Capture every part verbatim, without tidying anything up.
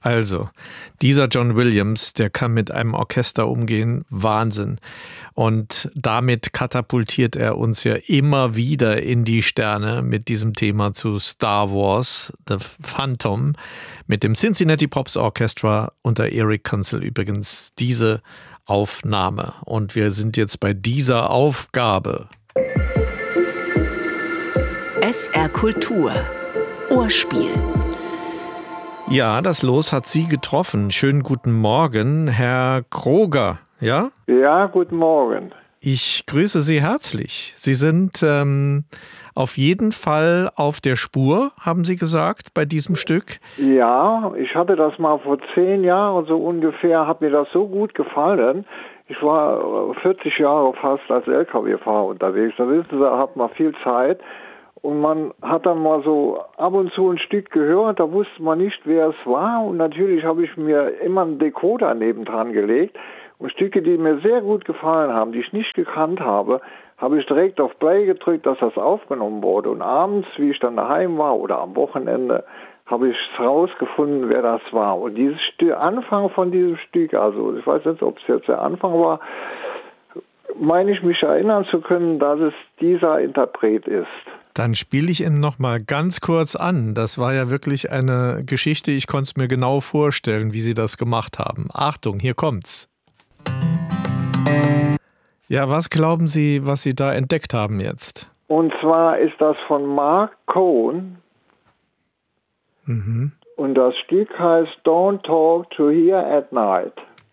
Also, dieser John Williams, der kann mit einem Orchester umgehen, Wahnsinn. Und damit katapultiert er uns ja immer wieder in die Sterne mit diesem Thema zu Star Wars, The Phantom, mit dem Cincinnati Pops Orchestra unter Eric Kunzel übrigens diese Aufnahme. Und wir sind jetzt bei dieser Aufgabe. S R Kultur. Ohrspiel. Ja, das Los hat Sie getroffen. Schönen guten Morgen, Herr Kroger, ja? Ja, guten Morgen. Ich grüße Sie herzlich. Sie sind ähm, auf jeden Fall auf der Spur, haben Sie gesagt, bei diesem Stück? Ja, ich hatte das mal vor zehn Jahren so ungefähr, hat mir das so gut gefallen. Ich war vierzig Jahre fast als L K W-Fahrer unterwegs. Da wissen Sie, hat man viel Zeit. Und man hat dann mal so ab und zu ein Stück gehört, da wusste man nicht, wer es war. Und natürlich habe ich mir immer einen Decoder nebendran gelegt. Und Stücke, die mir sehr gut gefallen haben, die ich nicht gekannt habe, habe ich direkt auf Play gedrückt, dass das aufgenommen wurde. Und abends, wie ich dann daheim war oder am Wochenende, habe ich rausgefunden, wer das war. Und dieses Stück, Anfang von diesem Stück, also ich weiß nicht, ob es jetzt der Anfang war, meine ich mich erinnern zu können, dass es dieser Interpret ist. Dann spiele ich ihn noch mal ganz kurz an. Das war ja wirklich eine Geschichte, ich konnte es mir genau vorstellen, wie Sie das gemacht haben. Achtung, hier kommt's. Ja, was glauben Sie, was Sie da entdeckt haben jetzt? Und zwar ist das von Mark Cohn. Mhm. Und das Stück heißt Don't Talk to Here at Night.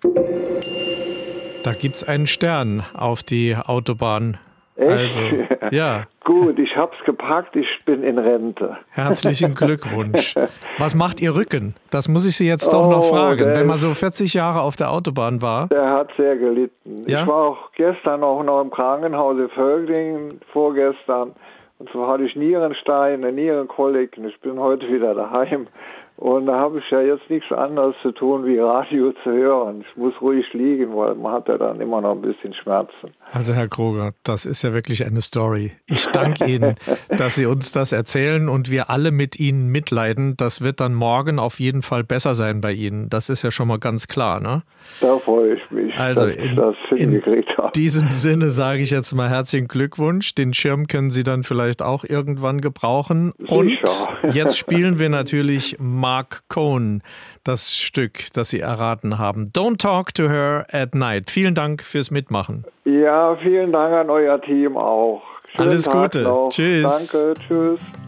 Da gibt's einen Stern auf die Autobahn. Echt? Also, ja. Gut, ich hab's gepackt, ich bin in Rente. Herzlichen Glückwunsch. Was macht Ihr Rücken? Das muss ich Sie jetzt doch oh, noch fragen. Wenn man ist, so vierzig Jahre auf der Autobahn war. Der hat sehr gelitten. Ja? Ich war auch gestern auch noch im Krankenhaus in Völklingen, vorgestern. Und so hatte ich Nierenstein, eine Nierenkolik und ich bin heute wieder daheim. Und da habe ich ja jetzt nichts anderes zu tun, wie Radio zu hören. Ich muss ruhig liegen, weil man hat ja dann immer noch ein bisschen Schmerzen. Also Herr Kroger, das ist ja wirklich eine Story. Ich danke Ihnen, dass Sie uns das erzählen und wir alle mit Ihnen mitleiden. Das wird dann morgen auf jeden Fall besser sein bei Ihnen. Das ist ja schon mal ganz klar, ne? Da freue ich mich, also dass in, ich das hingekriegt habe. In diesem Sinne sage ich jetzt mal herzlichen Glückwunsch. Den Schirm können Sie dann vielleicht auch irgendwann gebrauchen. Und Sicher. Jetzt spielen wir natürlich Mark Cohn, das Stück, das Sie erraten haben. Don't Talk to Her at Night. Vielen Dank fürs Mitmachen. Ja, vielen Dank an euer Team auch. Schönen Alles Tag Gute. noch. Tschüss. Danke, tschüss.